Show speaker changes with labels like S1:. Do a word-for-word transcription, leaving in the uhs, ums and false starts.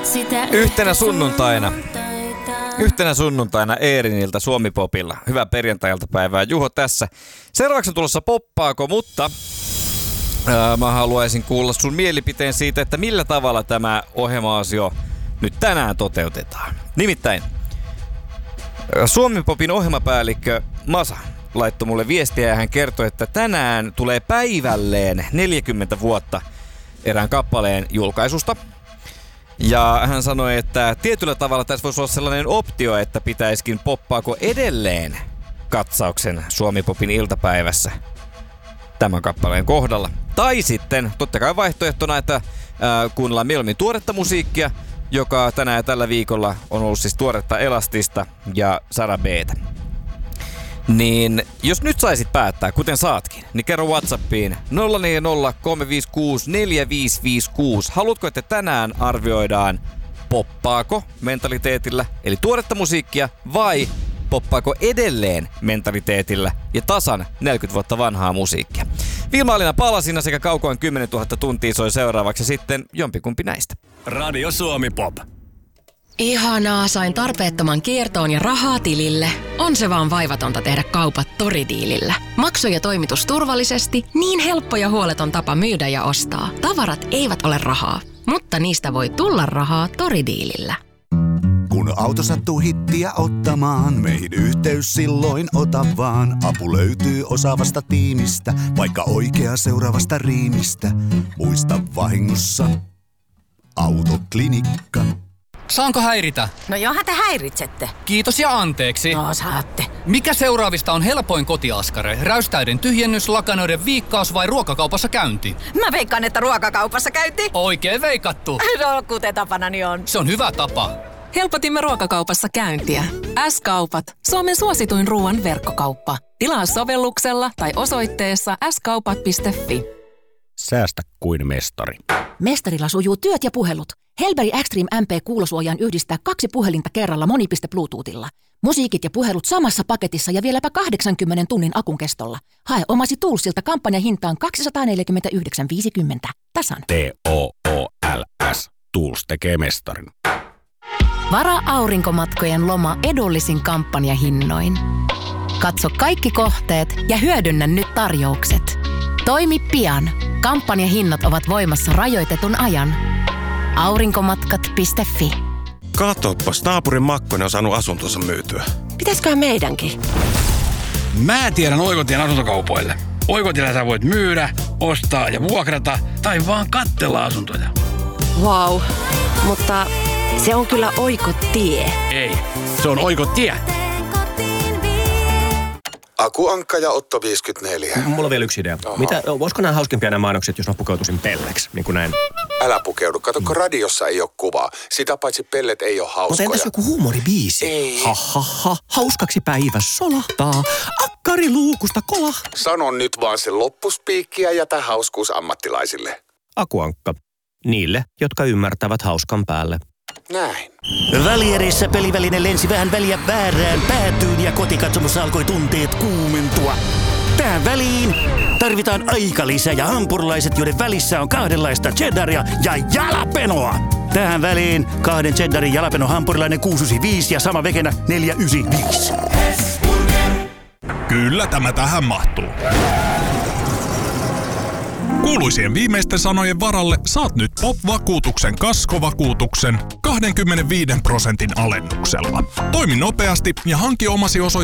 S1: Yhtenä sunnuntaina. Yhtenä sunnuntaina Eeriniltä Suomi-popilla. Hyvää perjantai-iltapäivää. Juho tässä. Seuraavaksi on tulossa Poppaako, mutta ää, mä haluaisin kuulla sun mielipiteen siitä, että millä tavalla tämä ohjelma-asio nyt tänään toteutetaan. Nimittäin Suomi-popin ohjelmapäällikkö Masa laittoi mulle viestiä ja hän kertoi, että tänään tulee päivälleen neljäkymmentä vuotta erään kappaleen julkaisusta. Ja hän sanoi, että tietyllä tavalla tässä voisi olla sellainen optio, että pitäisikin Poppaako edelleen katsauksen Suomi-popin iltapäivässä tämän kappaleen kohdalla. Tai sitten, totta kai vaihtoehtona, että äh, kuunnellaan mieluummin tuoretta musiikkia, joka tänään ja tällä viikolla on ollut siis tuoretta Elastista ja Sara B:tä. Niin jos nyt saisit päättää, kuten saatkin, niin kerro WhatsAppiin nolla neljä nolla kolme viisi kuusi neljä viisi viisi kuusi. Haluatko, että tänään arvioidaan Poppaako mentaliteetillä, eli tuoretta musiikkia, vai Poppaako edelleen mentaliteetillä ja tasan neljäkymmentä vuotta vanhaa musiikkia? Vilma-Alina Palasina sekä Kaukoen kymmenentuhatta tuntia soi seuraavaksi sitten jompikumpi näistä.
S2: Radio Suomi Pop.
S3: Ihanaa, sain tarpeettoman kiertoon ja rahaa tilille. On se vaan vaivatonta tehdä kaupat Toridiilillä. Maksu ja toimitus turvallisesti, niin helppo ja huoleton tapa myydä ja ostaa. Tavarat eivät ole rahaa, mutta niistä voi tulla rahaa Toridiilillä.
S4: Kun auto sattuu hittiä ottamaan, meihin yhteys silloin ota vaan. Apu löytyy osaavasta tiimistä, vaikka oikea seuraavasta riimistä. Muista vahingossa Autoklinikka.
S5: Saanko häiritä?
S6: No johan te häiritsette.
S5: Kiitos ja anteeksi.
S6: No saatte.
S5: Mikä seuraavista on helpoin kotiaskare? Räystäiden tyhjennys, lakanoiden viikkaus vai ruokakaupassa käynti?
S6: Mä veikkaan, että ruokakaupassa käynti.
S5: Oikein veikattu.
S6: No kuten tapanani on.
S5: Se on hyvä tapa.
S7: Helpotimme ruokakaupassa käyntiä. S-kaupat. Suomen suosituin ruoan verkkokauppa. Tilaa sovelluksella tai osoitteessa s kaupat piste fi.
S2: Säästä kuin mestari.
S8: Mestarilla sujuu työt ja puhelut. Helberi Extreme M P-kuulosuojaan yhdistää kaksi puhelinta kerralla monipiste Bluetoothilla. Musiikit ja puhelut samassa paketissa ja vieläpä kahdeksankymmenen tunnin akun kestolla. Hae omasi Toolsilta kampanjahintaan kaksisataaneljäkymmentäyhdeksän pilkku viisikymmentä. Tasan.
S2: T O O L S. Tools tekee mestarin.
S3: Varaa aurinkomatkojen loma edullisin kampanjahinnoin. Katso kaikki kohteet ja hyödynnä nyt tarjoukset. Toimi pian. Kampanjahinnat ovat voimassa rajoitetun ajan. aurinkomatkat piste fi.
S9: Katoppas, naapurin Makkonen on saanut asuntonsa myytyä.
S6: Pitäisköhän meidänkin?
S10: Mä tiedän Oikotien asuntokaupoille. Oikotiellä sä voit myydä, ostaa ja vuokrata tai vaan katsella asuntoja.
S6: Wow, mutta se on kyllä Oikotie.
S10: Ei, se on Oikotie.
S9: Aku Ankka ja Otto viisikymmentäneljä.
S11: Mulla on vielä yksi idea. Oho. Mitä, voisiko nämä hauskempia nämä mainokset, jos mä pukeutuisin pelleksi, niin kuin näin?
S9: Älä pukeudu. Kato, kun radiossa ei ole kuvaa. Sitä paitsi pellet ei ole hauskoja.
S11: Mutta entäs joku huumoribiisi?
S9: Ei.
S11: Ha, ha, ha. Hauskaksi päivä solahtaa. Akkari luukusta kolah.
S9: Sano nyt vaan se loppuspiikki ja jätä hauskuus ammattilaisille.
S11: Aku Ankka. Niille, jotka ymmärtävät hauskan päälle.
S9: Näin.
S12: Välierissä peliväline lensi vähän väliä väärään päätyyn ja kotikatsomossa alkoi tunteet kuumentua. Tähän väliin tarvitaan aikalisä ja hampurilaiset, joiden välissä on kahdenlaista cheddaria ja jalapenoa. Tähän väliin kahden cheddarin jalapeno hampurilainen kuusi yhdeksänkymmentäviisi ja sama vekenä neljä yhdeksänkymmentäviisi.
S13: Kyllä tämä tähän mahtuu. Kuuluisien viimeisten sanojen varalle saat nyt Pop-vakuutuksen kaskovakuutuksen kaksikymmentäviisi prosentin alennuksella. Toimi nopeasti ja hanki omasi osoitteessa